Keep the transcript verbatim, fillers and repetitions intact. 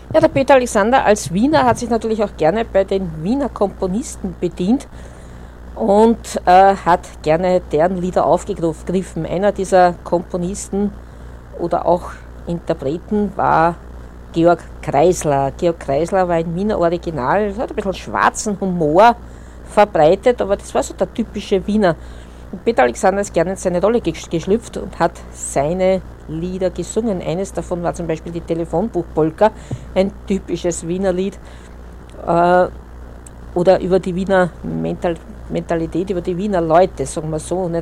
Ja, der Peter Alexander als Wiener hat sich natürlich auch gerne bei den Wiener Komponisten bedient und äh, hat gerne deren Lieder aufgegriffen. Einer dieser Komponisten oder auch Interpreten war Georg Kreisler. Georg Kreisler war ein Wiener Original, hat ein bisschen schwarzen Humor verbreitet, aber das war so der typische Wiener. Und Peter Alexander ist gerne in seine Rolle geschlüpft und hat seine Lieder gesungen. Eines davon war zum Beispiel die Telefonbuchpolka, ein typisches Wiener Lied. Äh, oder über die Wiener Mental Mentalität, über die Wiener Leute, sagen wir so.